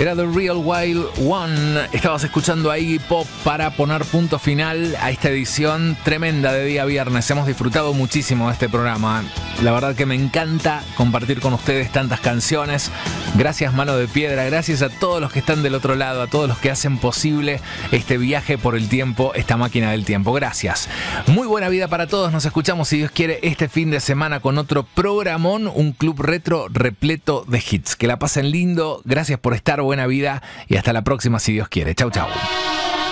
Era The Real Wild One. Estabas escuchando a Iggy Pop para poner punto final a esta edición tremenda de día viernes. Hemos disfrutado muchísimo de este programa. La verdad que me encanta compartir con ustedes tantas canciones. Gracias, Mano de Piedra. Gracias a todos los que están del otro lado, a todos los que hacen posible este viaje por el tiempo, esta máquina del tiempo. Gracias. Muy buena vida para todos. Nos escuchamos, si Dios quiere, este fin de semana con otro programón, un club retro repleto de hits. Que la pasen lindo. Gracias por estar. Buena vida y hasta la próxima, si Dios quiere. Chau, chau.